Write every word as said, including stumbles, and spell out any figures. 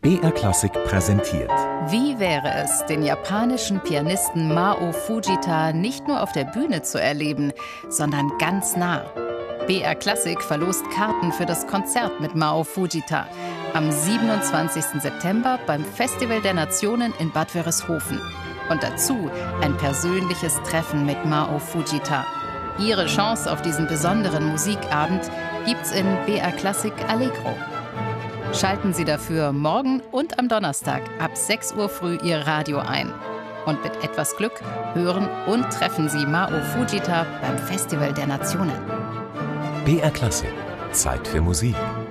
B R Klassik präsentiert. Wie wäre es, den japanischen Pianisten Mao Fujita nicht nur auf der Bühne zu erleben, sondern ganz nah? B R Klassik verlost Karten für das Konzert mit Mao Fujita am siebenundzwanzigsten September beim Festival der Nationen in Bad Wörishofen. Und dazu ein persönliches Treffen mit Mao Fujita. Ihre Chance auf diesen besonderen Musikabend gibt's in B R Klassik Allegro. Schalten Sie dafür morgen und am Donnerstag ab sechs Uhr früh Ihr Radio ein. Und mit etwas Glück hören und treffen Sie Mao Fujita beim Festival der Nationen. B R Klassik. Zeit für Musik.